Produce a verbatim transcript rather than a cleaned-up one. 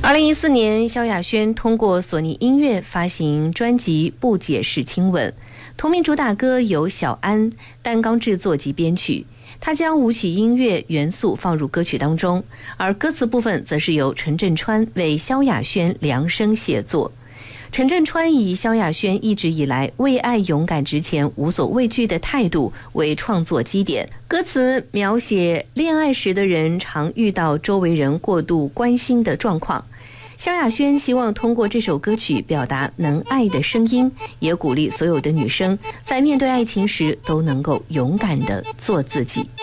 二零一四年，萧亚轩通过索尼音乐发行专辑《不解释亲吻》，同名主打歌由小安担纲制作及编曲。他将舞曲音乐元素放入歌曲当中，而歌词部分则是由陈振川为萧亚轩量身写作。陈振川以萧亚轩一直以来为爱勇敢直前、无所畏惧的态度为创作基点，歌词描写恋爱时的人常遇到周围人过度关心的状况。萧亚轩希望通过这首歌曲表达能爱的声音，也鼓励所有的女生在面对爱情时都能够勇敢地做自己。